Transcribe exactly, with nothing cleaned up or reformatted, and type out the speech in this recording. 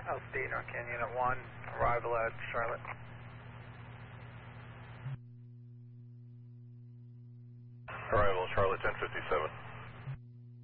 L C, North Canyon at one, arrival at Charlotte. Arrival Charlotte ten fifty-seven.